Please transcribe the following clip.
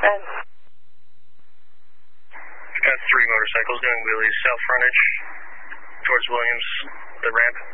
10. Got 3 motorcycles doing wheelies, south frontage, towards Williams, the ramp.